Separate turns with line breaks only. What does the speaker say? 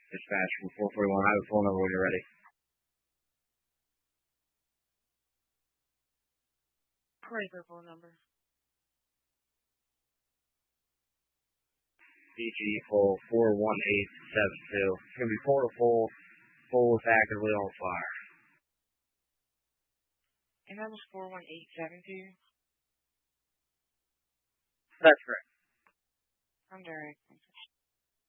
Dispatch from 441. I have a phone number when you're ready.
Ready for a phone number.
DG full 41872. It's going to be full to full with actively on fire.
And that was 41872?
That's correct.
I'm Derek.